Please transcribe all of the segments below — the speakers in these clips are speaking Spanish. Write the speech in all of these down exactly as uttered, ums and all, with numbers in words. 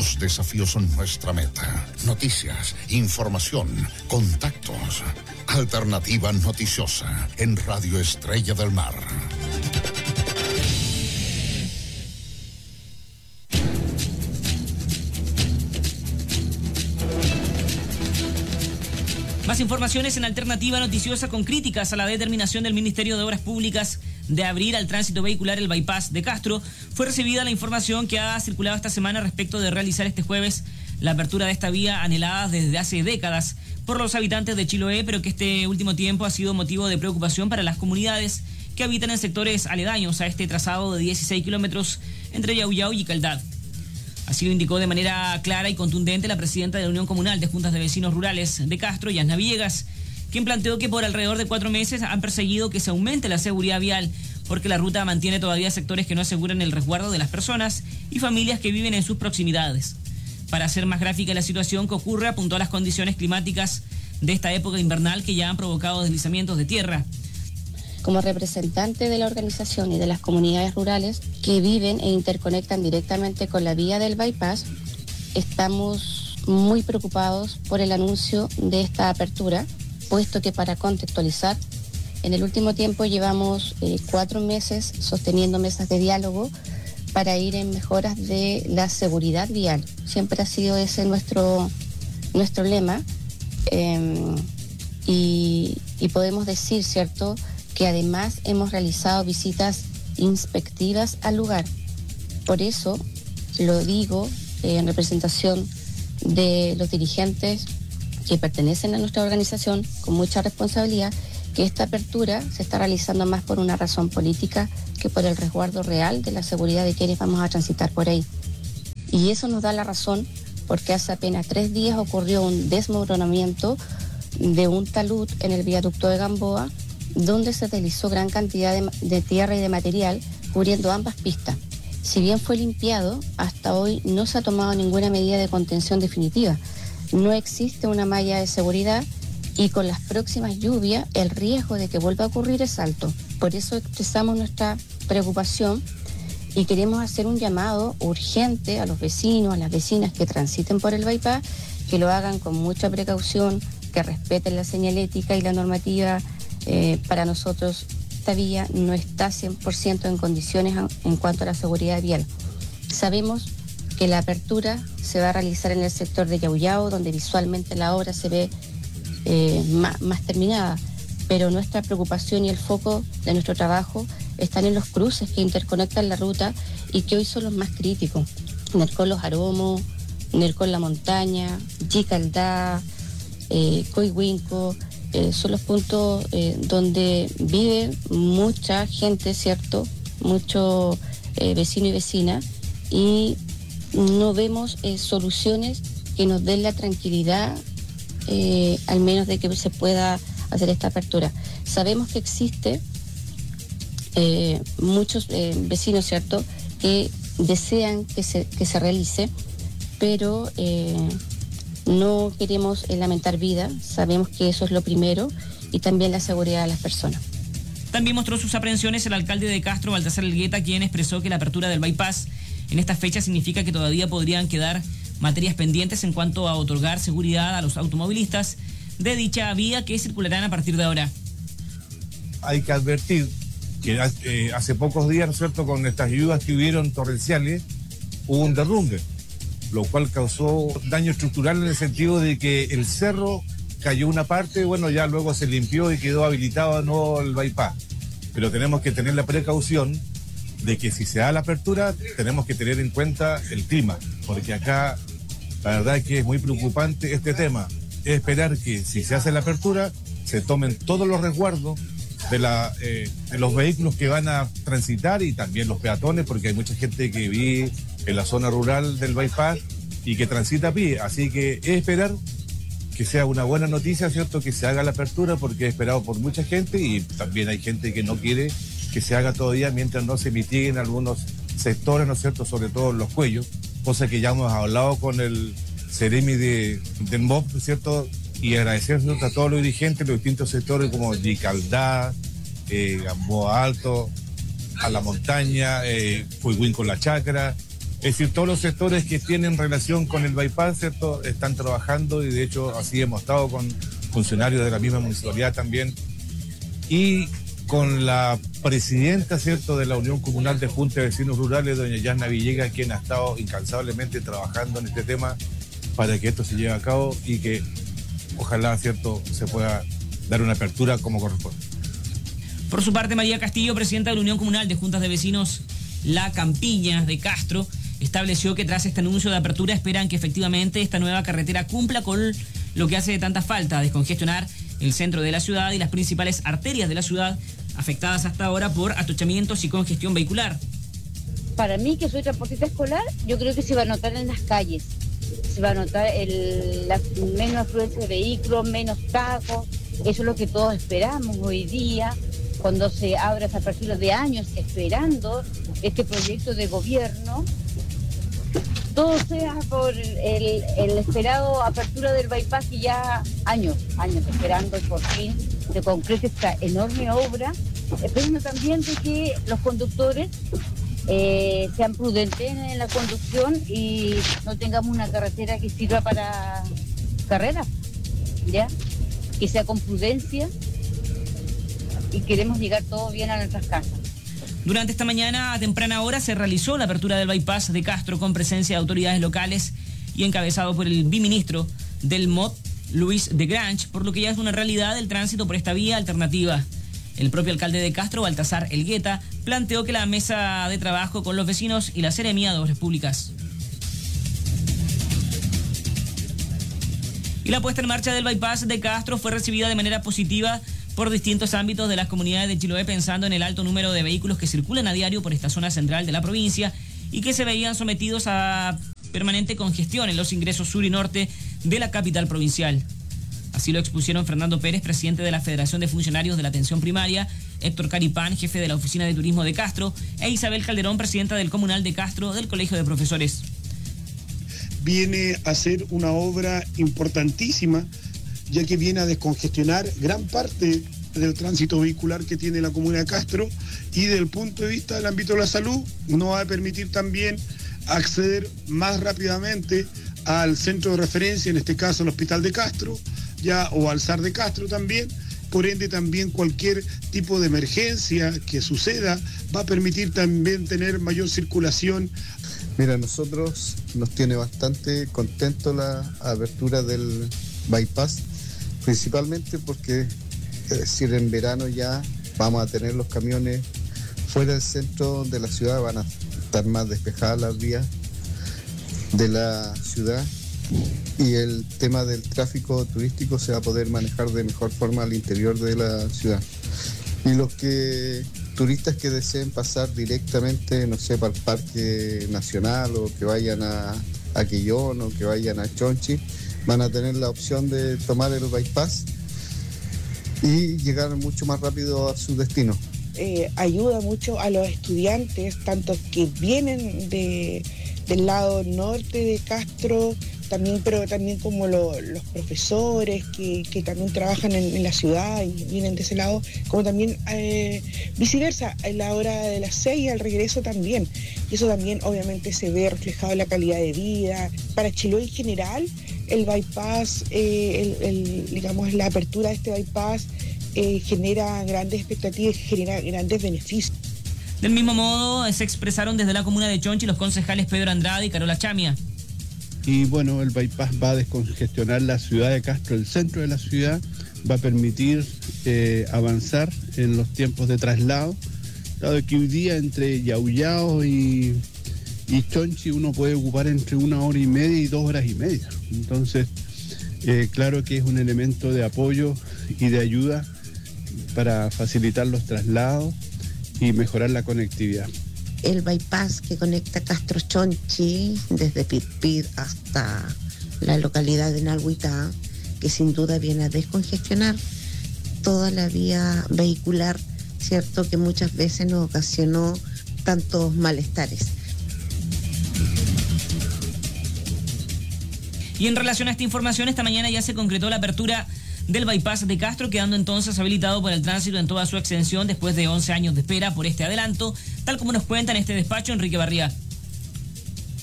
Los desafíos son nuestra meta. Noticias, información, contactos. Alternativa noticiosa en Radio Estrella del Mar. Más informaciones en Alternativa Noticiosa con críticas a la determinación del Ministerio de Obras Públicas de abrir al tránsito vehicular el bypass de Castro. Fue recibida la información que ha circulado esta semana respecto de realizar este jueves la apertura de esta vía anhelada desde hace décadas por los habitantes de Chiloé, pero que este último tiempo ha sido motivo de preocupación para las comunidades que habitan en sectores aledaños a este trazado de dieciséis kilómetros entre Yauyao y Caldad. Así lo indicó de manera clara y contundente la presidenta de la Unión Comunal de Juntas de Vecinos Rurales de Castro, Yasna Villegas, quien planteó que por alrededor de cuatro meses han perseguido que se aumente la seguridad vial, porque la ruta mantiene todavía sectores que no aseguran el resguardo de las personas y familias que viven en sus proximidades. Para hacer más gráfica la situación que ocurre, apuntó a las condiciones climáticas de esta época invernal que ya han provocado deslizamientos de tierra. Como representante de la organización y de las comunidades rurales que viven e interconectan directamente con la vía del bypass, estamos muy preocupados por el anuncio de esta apertura, puesto que, para contextualizar, en el último tiempo llevamos eh, cuatro meses sosteniendo mesas de diálogo para ir en mejoras de la seguridad vial. Siempre ha sido ese nuestro, nuestro lema eh, y, y podemos decir, ¿cierto?, que además hemos realizado visitas inspectivas al lugar. Por eso lo digo eh, en representación de los dirigentes que pertenecen a nuestra organización con mucha responsabilidad, que esta apertura se está realizando más por una razón política que por el resguardo real de la seguridad de quienes vamos a transitar por ahí. Y eso nos da la razón porque hace apenas tres días ocurrió un desmoronamiento de un talud en el viaducto de Gamboa, donde se deslizó gran cantidad de, de tierra y de material cubriendo ambas pistas. Si bien fue limpiado, hasta hoy no se ha tomado ninguna medida de contención definitiva. No existe una malla de seguridad y con las próximas lluvias el riesgo de que vuelva a ocurrir es alto. Por eso expresamos nuestra preocupación y queremos hacer un llamado urgente a los vecinos, a las vecinas que transiten por el bypass, que lo hagan con mucha precaución, que respeten la señalética y la normativa. Eh, para nosotros esta vía no está cien por ciento en condiciones en cuanto a la seguridad vial. Sabemos que la apertura se va a realizar en el sector de Yauyao, donde visualmente la obra se ve eh, más, más terminada, pero nuestra preocupación y el foco de nuestro trabajo están en los cruces que interconectan la ruta y que hoy son los más críticos. Nercón Los Aromos, Nercón La Montaña, Yicaldá, eh, Coihuinco. Eh, son los puntos eh, donde vive mucha gente, ¿cierto? Mucho eh, vecino y vecina, y no vemos eh, soluciones que nos den la tranquilidad, eh, al menos de que se pueda hacer esta apertura. Sabemos que existe eh, muchos eh, vecinos, ¿cierto?, que desean que se, que se realice, pero Eh, no queremos eh, lamentar vidas, sabemos que eso es lo primero, y también la seguridad de las personas. También mostró sus aprensiones el alcalde de Castro, Baltasar Elgueta, quien expresó que la apertura del bypass en esta fecha significa que todavía podrían quedar materias pendientes en cuanto a otorgar seguridad a los automovilistas de dicha vía que circularán a partir de ahora. Hay que advertir que eh, hace pocos días, ¿no es cierto?, con estas lluvias que hubieron torrenciales, hubo un derrumbe, lo cual causó daño estructural en el sentido de que el cerro cayó una parte, bueno, ya luego se limpió y quedó habilitado de nuevo el bypass. Pero tenemos que tener la precaución de que si se da la apertura, tenemos que tener en cuenta el clima, porque acá la verdad es que es muy preocupante este tema. Es esperar que si se hace la apertura, se tomen todos los resguardos de, la, eh, de los vehículos que van a transitar y también los peatones, porque hay mucha gente que vive en la zona rural del bypass y que transita a pie, así que es esperar que sea una buena noticia, ¿cierto?, que se haga la apertura, porque es esperado por mucha gente y también hay gente que no quiere que se haga todavía mientras no se mitiguen algunos sectores, ¿no es cierto?, sobre todo los cuellos, cosa que ya hemos hablado con el Ceremi de, del M O B, ¿cierto?, y agradecer, ¿cierto?, a todos los dirigentes de los distintos sectores como Yicaldá, eh, Gamboa Alto, a La Montaña, eh, Coihuinco con la Chacra, Es decir, todos los sectores que tienen relación con el bypass, ¿cierto?, están trabajando y de hecho así hemos estado con funcionarios de la misma municipalidad también y con la presidenta, ¿cierto?, de la Unión Comunal de Junta de Vecinos Rurales, doña Yanna Villegas, quien ha estado incansablemente trabajando en este tema para que esto se lleve a cabo y que ojalá, ¿cierto?, se pueda dar una apertura como corresponde. Por su parte, María Castillo, presidenta de la Unión Comunal de Juntas de Vecinos La Campiña de Castro, estableció que tras este anuncio de apertura esperan que efectivamente esta nueva carretera cumpla con lo que hace de tanta falta, descongestionar el centro de la ciudad y las principales arterias de la ciudad afectadas hasta ahora por atochamientos y congestión vehicular. Para mí, que soy transportista escolar, yo creo que se va a notar en las calles, se va a notar el, la menos afluencia de vehículos, menos tacos, eso es lo que todos esperamos hoy día, cuando se abra esa apertura de años esperando este proyecto de gobierno. Todo sea por el, el esperado apertura del bypass que ya años, años esperando y por fin se concrete esta enorme obra, esperando también de que los conductores eh, sean prudentes en la conducción y no tengamos una carretera que sirva para carreras, ¿ya? Que sea con prudencia y queremos llegar todo bien a nuestras casas. Durante esta mañana, a temprana hora, se realizó la apertura del bypass de Castro con presencia de autoridades locales y encabezado por el biministro del M O D, Luis de Grange, por lo que ya es una realidad el tránsito por esta vía alternativa. El propio alcalde de Castro, Baltasar Elgueta, planteó que la mesa de trabajo con los vecinos y la Seremía de Obras Públicas y la puesta en marcha del bypass de Castro fue recibida de manera positiva por distintos ámbitos de las comunidades de Chiloé, pensando en el alto número de vehículos que circulan a diario por esta zona central de la provincia y que se veían sometidos a permanente congestión en los ingresos sur y norte de la capital provincial. Así lo expusieron Fernando Pérez, presidente de la Federación de Funcionarios de la Atención Primaria, Héctor Caripán, jefe de la Oficina de Turismo de Castro, e Isabel Calderón, presidenta del Comunal de Castro del Colegio de Profesores. Viene a ser una obra importantísima, ya que viene a descongestionar gran parte del tránsito vehicular que tiene la comuna de Castro y desde el punto de vista del ámbito de la salud nos va a permitir también acceder más rápidamente al centro de referencia, en este caso el Hospital de Castro, ya o al S A R de Castro también. Por ende, también cualquier tipo de emergencia que suceda va a permitir también tener mayor circulación. Mira, a nosotros nos tiene bastante contento la apertura del bypass, principalmente porque, es decir, en verano ya vamos a tener los camiones fuera del centro de la ciudad, van a estar más despejadas las vías de la ciudad y el tema del tráfico turístico se va a poder manejar de mejor forma al interior de la ciudad. Y los que turistas que deseen pasar directamente, no sé, para el Parque Nacional o que vayan a, a Quillón o que vayan a Chonchi, van a tener la opción de tomar el bypass y llegar mucho más rápido a su destino. Eh, ayuda mucho a los estudiantes, tanto que vienen de, del lado norte de Castro, también, pero también como lo, los profesores que, que también trabajan en, en la ciudad y vienen de ese lado, como también eh, viceversa, a la hora de las seis y al regreso también. Y eso también obviamente se ve reflejado en la calidad de vida. Para Chiloé en general, el bypass, eh, el, el, digamos, la apertura de este bypass eh, genera grandes expectativas, genera grandes beneficios. Del mismo modo, se expresaron desde la comuna de Chonchi los concejales Pedro Andrade y Carola Chamia. Y bueno, el bypass va a descongestionar la ciudad de Castro, el centro de la ciudad, va a permitir eh, avanzar en los tiempos de traslado, dado que hoy día entre Yauyao y, y Chonchi uno puede ocupar entre una hora y media y dos horas y media. Entonces, eh, claro que es un elemento de apoyo y de ayuda para facilitar los traslados y mejorar la conectividad. El bypass que conecta Castro Chonchi desde Pirpir hasta la localidad de Nalhuitá, que sin duda viene a descongestionar toda la vía vehicular, cierto, que muchas veces nos ocasionó tantos malestares. Y en relación a esta información, esta mañana ya se concretó la apertura del bypass de Castro, quedando entonces habilitado para el tránsito en toda su extensión después de once años de espera por este adelanto, tal como nos cuenta en este despacho Enrique Barría.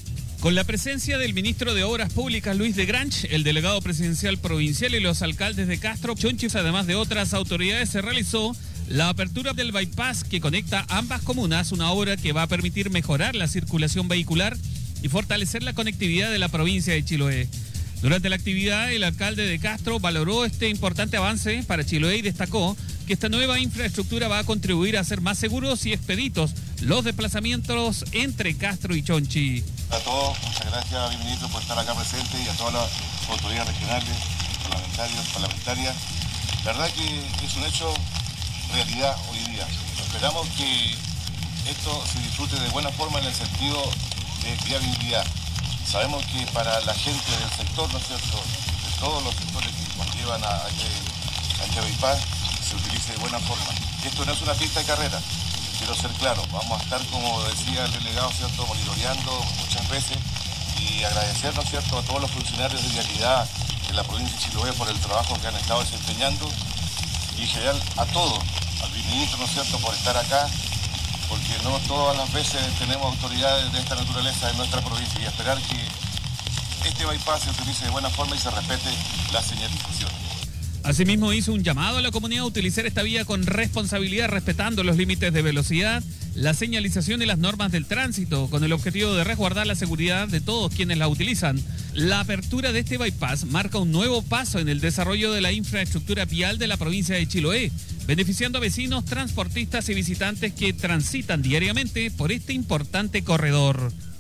Con la presencia del ministro de Obras Públicas, Luis de Granch, el delegado presidencial provincial y los alcaldes de Castro, Chonchis, además de otras autoridades, se realizó la apertura del bypass que conecta ambas comunas, una obra que va a permitir mejorar la circulación vehicular y fortalecer la conectividad de la provincia de Chiloé. Durante la actividad, el alcalde de Castro valoró este importante avance para Chiloé y destacó que esta nueva infraestructura va a contribuir a hacer más seguros y expeditos los desplazamientos entre Castro y Chonchi. A todos, muchas gracias, ministro, por estar acá presente y a todas las autoridades regionales, parlamentarios, parlamentarias. La verdad que es un hecho realidad hoy día. Esperamos que esto se disfrute de buena forma en el sentido de viabilidad. Sabemos que para la gente del sector, ¿no es cierto?, de todos los sectores que conllevan a, a, este, a este bypass, se utilice de buena forma. Esto no es una pista de carrera, quiero ser claro, vamos a estar, como decía el delegado, ¿cierto?, monitoreando muchas veces y agradecer, ¿no es cierto?, a todos los funcionarios de vialidad de la provincia de Chiloé por el trabajo que han estado desempeñando y en general a todos, al ministro, ¿no es cierto?, por estar acá, porque no todas las veces tenemos autoridades de esta naturaleza en nuestra provincia y esperar que este bypass se utilice de buena forma y se respete la señalización. Asimismo, hizo un llamado a la comunidad a utilizar esta vía con responsabilidad, respetando los límites de velocidad, la señalización y las normas del tránsito, con el objetivo de resguardar la seguridad de todos quienes la utilizan. La apertura de este bypass marca un nuevo paso en el desarrollo de la infraestructura vial de la provincia de Chiloé, beneficiando a vecinos, transportistas y visitantes que transitan diariamente por este importante corredor.